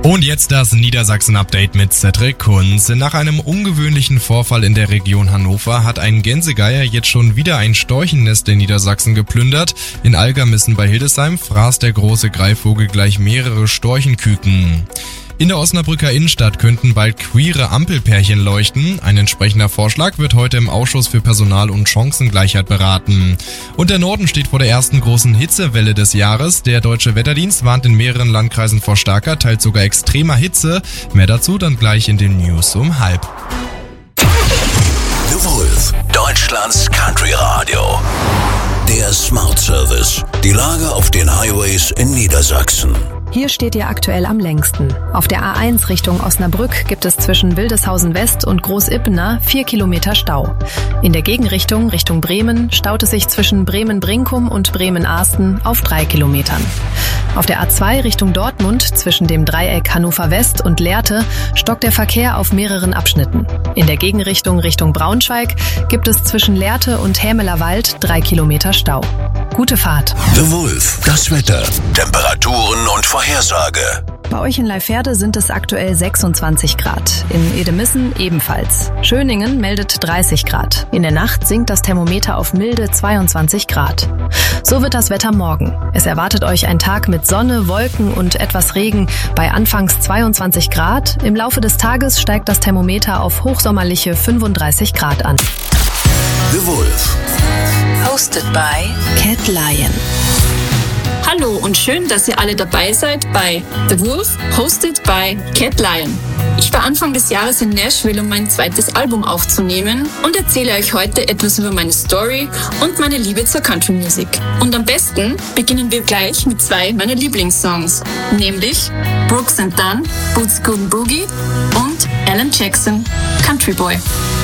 Und jetzt das Niedersachsen-Update mit Cedric Kunz. Nach einem ungewöhnlichen Vorfall in der Region Hannover hat ein Gänsegeier jetzt schon wieder ein Storchennest in Niedersachsen geplündert. In Algermissen bei Hildesheim fraß der große Greifvogel gleich mehrere Storchenküken. In der Osnabrücker Innenstadt könnten bald queere Ampelpärchen leuchten. Ein entsprechender Vorschlag wird heute im Ausschuss für Personal- und Chancengleichheit beraten. Und der Norden steht vor der ersten großen Hitzewelle des Jahres. Der Deutsche Wetterdienst warnt in mehreren Landkreisen vor starker, teils sogar extremer Hitze. Mehr dazu dann gleich in den News um 12:30. The Wolf, Deutschlands Country Radio. Der Smart Service. Die Lage auf den Highways in Niedersachsen. Hier steht ihr aktuell am längsten. Auf der A1 Richtung Osnabrück gibt es zwischen Wildeshausen West und Großippener 4 Kilometer Stau. In der Gegenrichtung Richtung Bremen staut es sich zwischen Bremen-Brinkum und Bremen-Ahsten auf 3 Kilometern. Auf der A2 Richtung Dortmund zwischen dem Dreieck Hannover West und Lehrte stockt der Verkehr auf mehreren Abschnitten. In der Gegenrichtung Richtung Braunschweig gibt es zwischen Lehrte und Hämelerwald 3 Kilometer Stau. Gute Fahrt. The Wolf, das Wetter, Temperaturen und Vorhersage. Bei euch in Leiferde sind es aktuell 26 Grad. In Edemissen ebenfalls. Schöningen meldet 30 Grad. In der Nacht sinkt das Thermometer auf milde 22 Grad. So wird das Wetter morgen. Es erwartet euch ein Tag mit Sonne, Wolken und etwas Regen bei anfangs 22 Grad. Im Laufe des Tages steigt das Thermometer auf hochsommerliche 35 Grad an. The Wolf. Hosted by Cat Lion. Hallo und schön, dass ihr alle dabei seid bei The Wolf, hosted by Cat Lion. Ich war Anfang des Jahres in Nashville, um mein zweites Album aufzunehmen und erzähle euch heute etwas über meine Story und meine Liebe zur Country Music. Und am besten beginnen wir gleich mit 2 meiner Lieblingssongs, nämlich Brooks and Dunn, Boots Good Boogie und Alan Jackson, Country Boy.